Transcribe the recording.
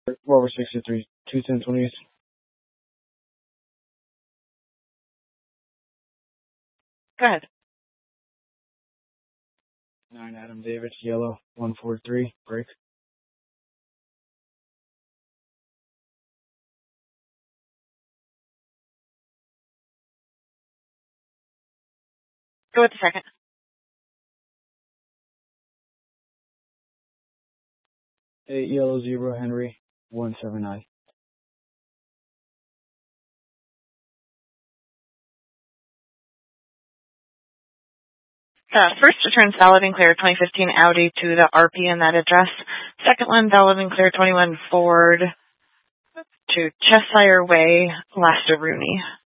Rover 63, 210 Go ahead. 9 Adam Davis, yellow, 143, break. Go with the second. 8 yellow, 0 Henry, 179. First returns valid and clear 2015 Audi to the RP in that address. Second one valid and clear 21 Ford to Cheshire Way, Laster Rooney.